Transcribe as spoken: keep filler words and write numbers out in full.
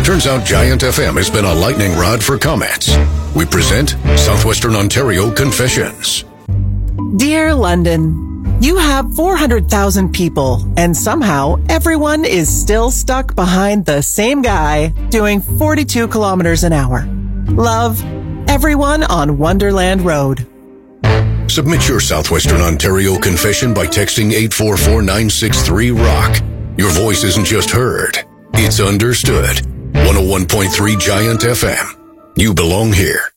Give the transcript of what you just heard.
Turns out Giant F M has been a lightning rod for comments. We present Southwestern Ontario Confessions. Dear London, you have four hundred thousand people, and somehow everyone is still stuck behind the same guy doing forty-two kilometers an hour. Love, everyone on Wonderland Road. Submit your Southwestern Ontario confession by texting eight four four nine six three rock. Your voice isn't just heard, it's understood. one oh one point three Giant F M. You belong here.